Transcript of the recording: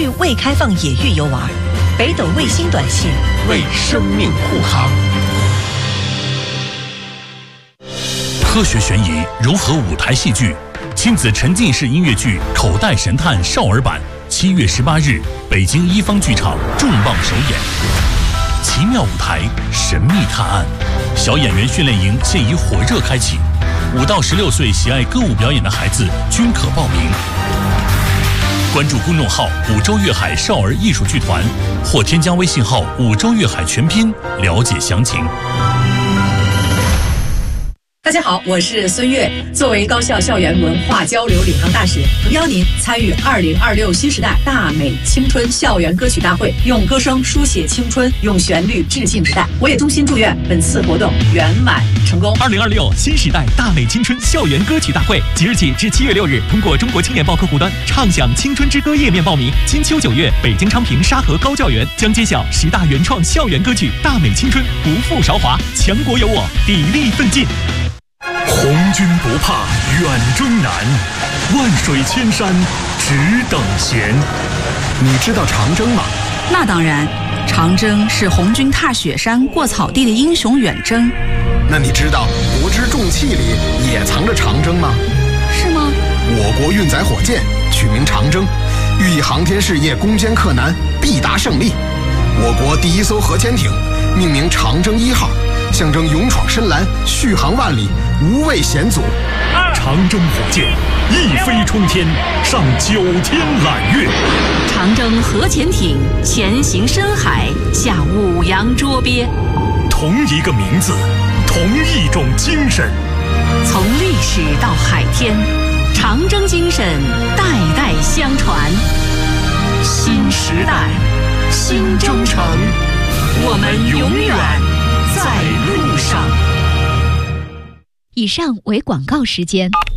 域未开放野域游玩，北斗卫星短信为生命护航。科学悬疑融合舞台戏剧，亲子沉浸式音乐剧《口袋神探》少儿版，7月18日，北京一方剧场重磅首演。奇妙舞台，神秘探案，小演员训练营现已火热开启，5到16岁喜爱歌舞表演的孩子均可报名。关注公众号“五洲粤海少儿艺术剧团”，或添加微信号“五洲粤海全拼”了解详情。 大家好，我是孙悦。作为高校校园文化交流领航大使，邀您参与2026新时代大美青春校园歌曲大会，用歌声书写青春，用旋律致敬时代。我也衷心祝愿本次活动圆满成功。 2026新时代大美青春校园歌曲大会，即日起至7月6日，通过中国青年报客户端畅享青春之歌页面报名。金秋9月，北京昌平沙河高教园将揭晓10大原创校园歌曲，大美青春，不负韶华，强国有我，砥砺奋进。 红军不怕远征难，万水千山只等闲。 你知道长征吗？ 那当然，长征是红军踏雪山过草地的英雄远征。 那你知道国之重器里也藏着长征吗？ 是吗？ 我国运载火箭取名长征，寓意航天事业攻坚克难，必达胜利。我国第1艘核潜艇命名长征1号，象征勇闯深蓝，续航万里，无畏险阻。 长征火箭一飞冲天，上9天揽月。 长征核潜艇前行深海，下五洋捉鳖。 同一个名字，同一种精神。 从历史到海天，长征精神代代相传。新时代，新征程，我们永远在路上。 以上为广告时间。